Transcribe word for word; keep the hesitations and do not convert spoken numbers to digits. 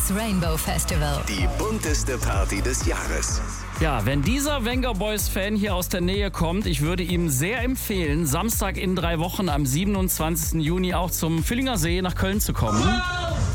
Das Rainbow Festival. Die bunteste Party des Jahres. Ja, wenn dieser Venga Boys Fan hier aus der Nähe kommt, ich würde ihm sehr empfehlen, Samstag in drei Wochen am siebenundzwanzigsten Juni auch zum Völlinger See nach Köln zu kommen.